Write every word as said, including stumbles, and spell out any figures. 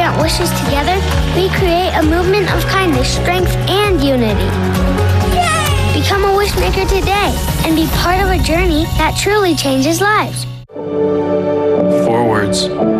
grant wishes together, we create a movement of kindness, strength, and unity. Yay! Become a wish maker today and be part of a journey that truly changes lives. Four words.